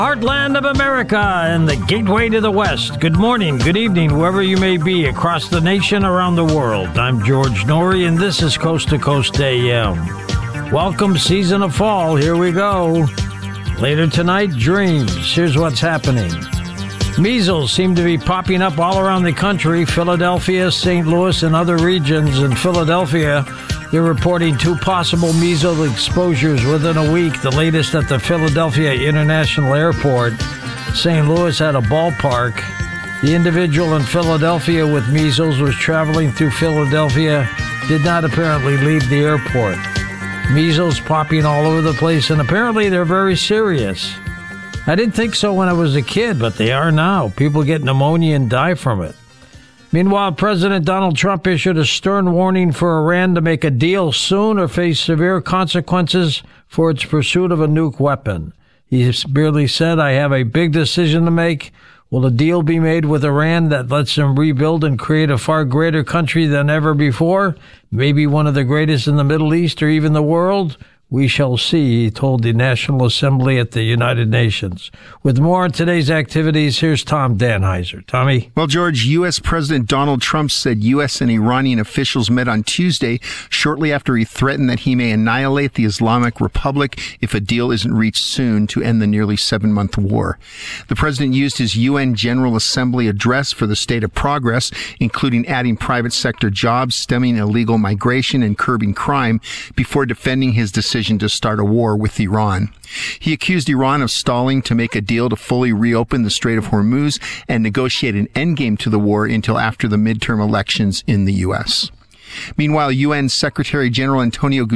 Heartland of America and the gateway to the West. Good morning, good evening, wherever you may be across the nation, around the world. I'm George Norrie, and this is Coast to Coast AM. Welcome, season of fall. Here we go. Later tonight, dreams. Here's what's happening. Measles seem to be popping up all around the country. Philadelphia, St. Louis, and other regions. In Philadelphia, they're reporting 2 possible measles exposures within a week, the latest at the Philadelphia International Airport. St. Louis had a ballpark. The individual in Philadelphia with measles was traveling through Philadelphia, did not apparently leave the airport. Measles popping all over the place, and apparently they're very serious. I didn't think so when I was a kid, but they are now. People get pneumonia and die from it. Meanwhile, President Donald Trump issued a stern warning for Iran to make a deal soon or face severe consequences for its pursuit of a nuke weapon. He merely said, I have a big decision to make. Will a deal be made with Iran that lets them rebuild and create a far greater country than ever before? Maybe one of the greatest in the Middle East or even the world? We shall see, he told the National Assembly at the United Nations. With more on today's activities, here's Tom Danheiser. Tommy? Well, George, U.S. President Donald Trump said U.S. and Iranian officials met on Tuesday, shortly after he threatened that he may annihilate the Islamic Republic if a deal isn't reached soon to end the nearly 7-month war. The president used his UN General Assembly address for the state of progress, including adding private sector jobs, stemming illegal migration, and curbing crime, before defending his decision to start a war with Iran. He accused Iran of stalling to make a deal to fully reopen the Strait of Hormuz and negotiate an endgame to the war until after the midterm elections in the U.S. Meanwhile, UN Secretary General Antonio